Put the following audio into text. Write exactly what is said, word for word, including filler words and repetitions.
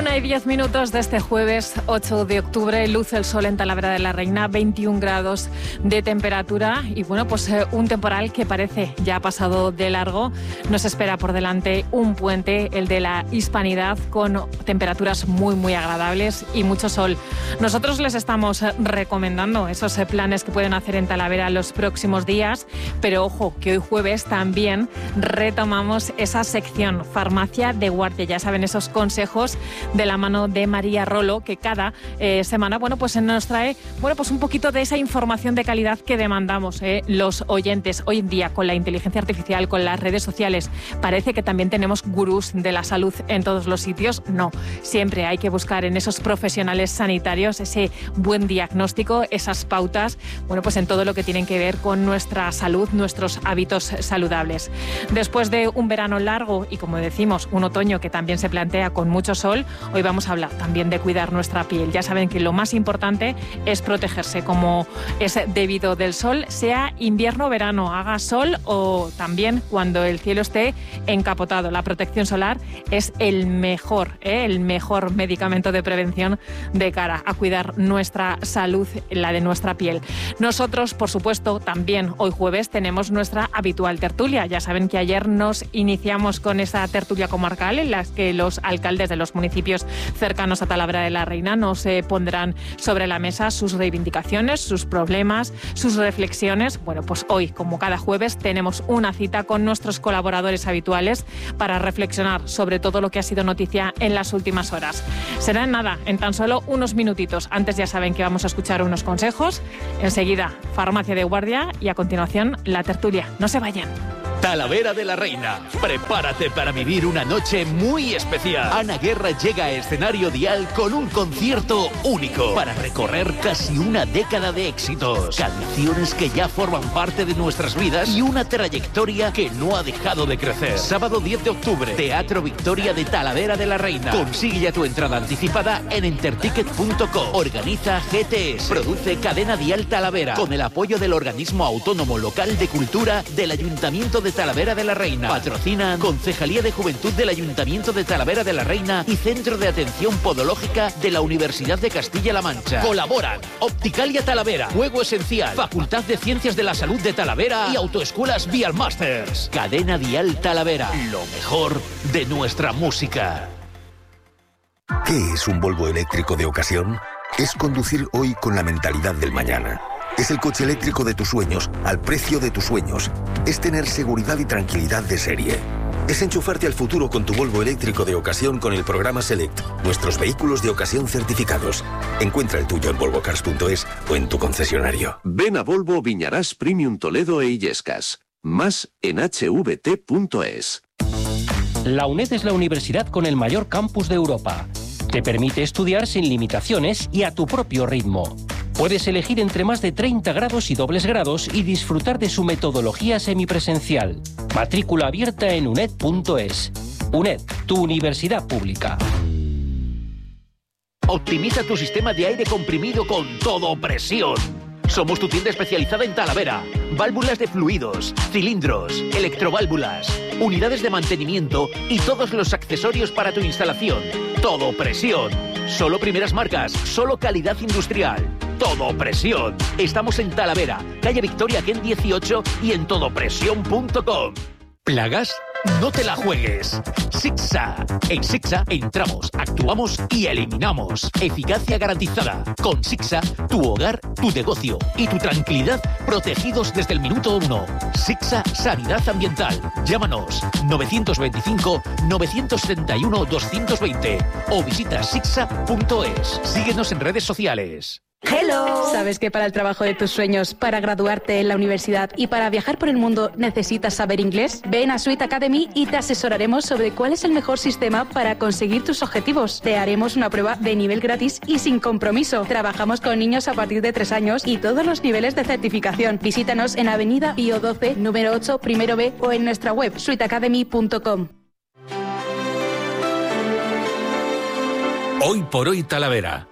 Una y diez minutos de este jueves ocho de octubre, luce el sol en Talavera de la Reina, veintiún grados de temperatura y bueno, pues eh, un temporal que parece ya ha pasado de largo. Nos espera por delante un puente, el de la Hispanidad, con temperaturas muy muy agradables y mucho sol. Nosotros les estamos recomendando esos planes que pueden hacer en Talavera los próximos días, pero ojo, que hoy jueves también retomamos esa sección Farmacia de Guardia. Ya saben, esos consejos de la mano de María Rolo, que cada eh, semana bueno, pues nos trae bueno, pues un poquito de esa información de calidad que demandamos eh, los oyentes. Hoy en día, con la inteligencia artificial, con las redes sociales, parece que también tenemos gurús de la salud en todos los sitios. No, siempre hay que buscar en esos profesionales sanitarios ese buen diagnóstico, esas pautas, bueno, pues en todo lo que tienen que ver con nuestra salud, nuestros hábitos saludables. Después de un verano largo y, como decimos, un otoño que también se plantea con mucho sol, hoy vamos a hablar también de cuidar nuestra piel. Ya saben que lo más importante es protegerse, como es debido del sol, sea invierno o verano, haga sol o también cuando el cielo esté encapotado. La protección solar es el mejor, ¿eh? el mejor medicamento de prevención de cara a cuidar nuestra salud, la de nuestra piel. Nosotros, por supuesto, también hoy jueves tenemos nuestra habitual tertulia. Ya saben que ayer nos iniciamos con esa tertulia comarcal en la que los alcaldes de los municipios cercanos a Talavera de la Reina nos eh, pondrán sobre la mesa sus reivindicaciones, sus problemas, sus reflexiones. Bueno, pues hoy, como cada jueves, tenemos una cita con nuestros colaboradores habituales para reflexionar sobre todo lo que ha sido noticia en las últimas horas. Será en nada, en tan solo unos minutitos. Antes ya saben que vamos a escuchar unos consejos, enseguida Farmacia de Guardia y a continuación la tertulia. No se vayan. Talavera de la Reina, prepárate para vivir una noche muy especial. Ana Guerra llega a escenario Dial con un concierto único para recorrer casi una década de éxitos, canciones que ya forman parte de nuestras vidas y una trayectoria que no ha dejado de crecer. Sábado diez de octubre, Teatro Victoria de Talavera de la Reina. Consigue ya tu entrada anticipada en enterticket punto com. Organiza G T S. Produce Cadena Dial Talavera con el apoyo del Organismo Autónomo Local de Cultura del Ayuntamiento de Talavera de la Reina. Patrocinan Concejalía de Juventud del Ayuntamiento de Talavera de la Reina y Centro de Atención Podológica de la Universidad de Castilla-La Mancha. Colaboran Opticalia Talavera, Juego Esencial, Facultad de Ciencias de la Salud de Talavera y Autoescuelas Vial Masters. Cadena Dial Talavera, lo mejor de nuestra música. ¿Qué es un Volvo eléctrico de ocasión? Es conducir hoy con la mentalidad del mañana. Es el coche eléctrico de tus sueños al precio de tus sueños. Es tener seguridad y tranquilidad de serie. Es enchufarte al futuro con tu Volvo eléctrico de ocasión con el programa Select, nuestros vehículos de ocasión certificados. Encuentra el tuyo en volvo cars punto es o en tu concesionario. Ven a Volvo Viñarás Premium Toledo e Illescas. Más en h v t punto es. La UNED es la universidad con el mayor campus de Europa. Te permite estudiar sin limitaciones y a tu propio ritmo. Puedes elegir entre más de treinta grados y dobles grados y disfrutar de su metodología semipresencial. Matrícula abierta en uned punto es. UNED, tu universidad pública. Optimiza tu sistema de aire comprimido con Todo Presión. Somos tu tienda especializada en Talavera. Válvulas de fluidos, cilindros, electroválvulas, unidades de mantenimiento y todos los accesorios para tu instalación. Todo Presión. Solo primeras marcas, solo calidad industrial. Todo Presión. Estamos en Talavera, calle Victoria Ken dieciocho y en todo presión punto com. ¿Plagas? No te la juegues. Sixa. En Sixa entramos, actuamos y eliminamos. Eficacia garantizada. Con Sixa, tu hogar, tu negocio y tu tranquilidad protegidos desde el minuto uno. Sixa Sanidad Ambiental. Llámanos novecientos veinticinco, novecientos setenta y uno, doscientos veinte o visita sixa punto es. Síguenos en redes sociales. ¡Hello! ¿Sabes que para el trabajo de tus sueños, para graduarte en la universidad y para viajar por el mundo necesitas saber inglés? Ven a Sweet Academy y te asesoraremos sobre cuál es el mejor sistema para conseguir tus objetivos. Te haremos una prueba de nivel gratis y sin compromiso. Trabajamos con niños a partir de tres años y todos los niveles de certificación. Visítanos en Avenida Pío doce, número ocho, primero B o en nuestra web sweet academy punto com. Hoy por hoy Talavera.